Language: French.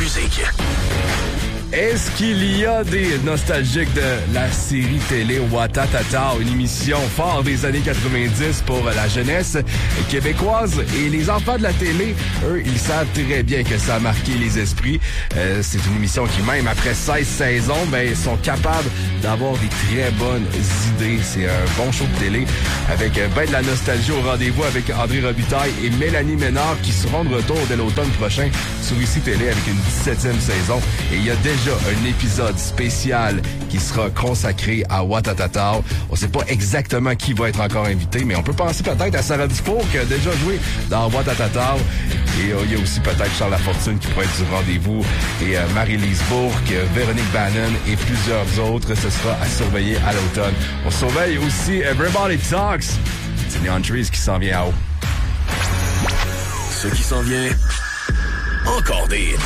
musique. Est-ce qu'il y a des nostalgiques de la série télé Ouattatata, une émission phare des années 90 pour la jeunesse québécoise? Et les enfants de la télé, eux, ils savent très bien que ça a marqué les esprits. C'est une émission qui, même après 16 saisons, sont capables d'avoir des très bonnes idées. C'est un bon show de télé avec de la nostalgie au rendez-vous avec André Robitaille et Mélanie Ménard qui seront de retour dès l'automne prochain sur ICI Télé avec une 17e saison. Et il y a déjà un épisode spécial qui sera consacré à Ouattatata. On sait pas exactement qui va être encore invité, mais on peut penser peut-être à Sarah Dufour qui a déjà joué dans Ouattatata. Et il y a aussi peut-être Charles Lafortune qui pourrait être du rendez-vous. Et Marie-Lise Bourque, Véronique Bannon et plusieurs autres. Ce sera à surveiller à l'automne. On surveille aussi Everybody Talks. C'est Neon Trees qui s'en vient à haut. Ce qui s'en vient, encore des